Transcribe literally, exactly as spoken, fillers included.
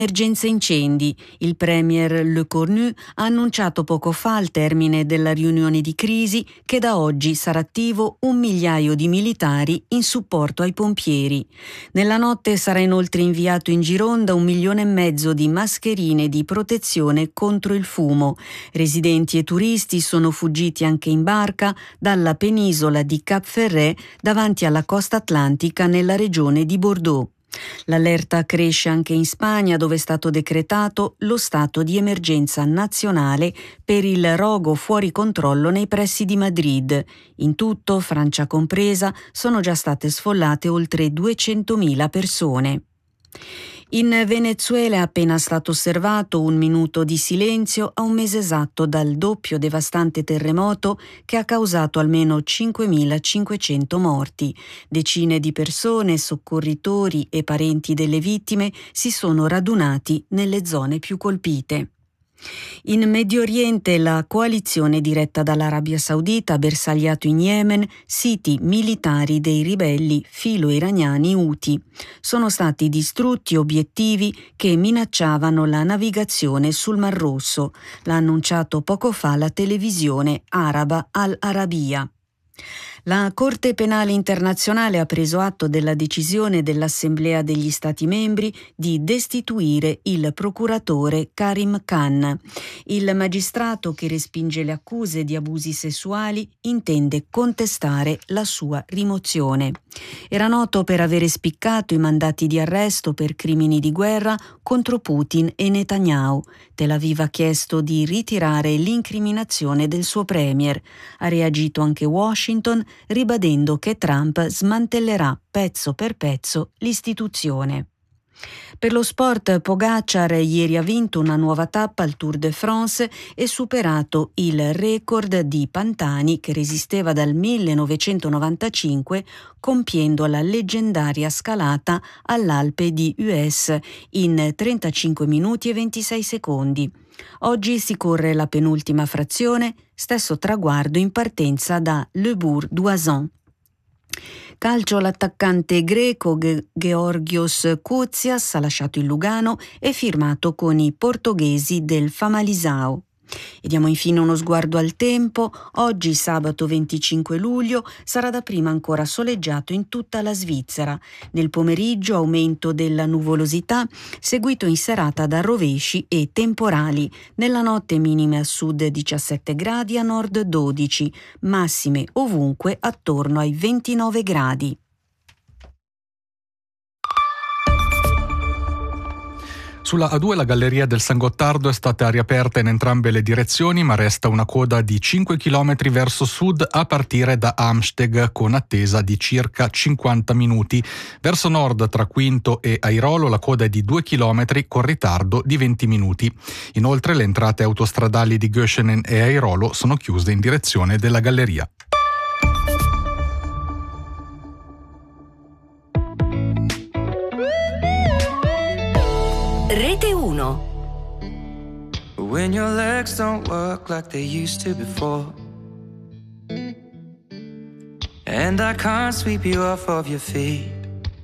Emergenza incendi. Il premier Le Cornu ha annunciato poco fa al termine della riunione di crisi che da oggi sarà attivo un migliaio di militari in supporto ai pompieri. Nella notte sarà inoltre inviato in Gironda un milione e mezzo di mascherine di protezione contro il fumo. Residenti e turisti sono fuggiti anche in barca dalla penisola di Cap Ferret davanti alla costa atlantica nella regione di Bordeaux. L'allerta cresce anche in Spagna, dove è stato decretato lo stato di emergenza nazionale per il rogo fuori controllo nei pressi di Madrid. In tutto, Francia compresa, sono già state sfollate oltre duecentomila persone. In Venezuela è appena stato osservato un minuto di silenzio a un mese esatto dal doppio devastante terremoto che ha causato almeno cinquemilacinquecento morti. Decine di persone, soccorritori e parenti delle vittime si sono radunati nelle zone più colpite. In Medio Oriente la coalizione diretta dall'Arabia Saudita ha bersagliato in Yemen siti militari dei ribelli filo-iraniani Houthi. Sono stati distrutti obiettivi che minacciavano la navigazione sul Mar Rosso. L'ha annunciato poco fa la televisione araba Al Arabiya. La Corte Penale Internazionale ha preso atto della decisione dell'Assemblea degli Stati membri di destituire il procuratore Karim Khan. Il magistrato, che respinge le accuse di abusi sessuali, intende contestare la sua rimozione. Era noto per avere spiccato i mandati di arresto per crimini di guerra contro Putin e Netanyahu. Tel Aviv ha chiesto di ritirare l'incriminazione del suo premier. Ha reagito anche Washington, ribadendo che Trump smantellerà pezzo per pezzo l'istituzione. Per lo sport, Pogačar ieri ha vinto una nuova tappa al Tour de France e superato il record di Pantani, che resisteva dal millenovecentonovantacinque, compiendo la leggendaria scalata all'Alpe di Hues in trentacinque minuti e ventisei secondi. Oggi si corre la penultima frazione, stesso traguardo in partenza da Le Bourg-d'Oisans. Calcio, l'attaccante greco Georgios Koutsias ha lasciato il Lugano e firmato con i portoghesi del Famalicão. E diamo infine uno sguardo al tempo. Oggi, sabato venticinque luglio, sarà dapprima ancora soleggiato in tutta la Svizzera. Nel pomeriggio aumento della nuvolosità, seguito in serata da rovesci e temporali. Nella notte minime a sud diciassette gradi, a nord dodici, massime ovunque attorno ai ventinove gradi. Sulla A due la galleria del San Gottardo è stata riaperta in entrambe le direzioni, ma resta una coda di cinque chilometri verso sud a partire da Amsteg, con attesa di circa cinquanta minuti. Verso nord, tra Quinto e Airolo, la coda è di due chilometri con ritardo di venti minuti. Inoltre le entrate autostradali di Göschenen e Airolo sono chiuse in direzione della galleria. Rete uno. When your legs don't work like they used to before, and I can't sweep you off of your feet,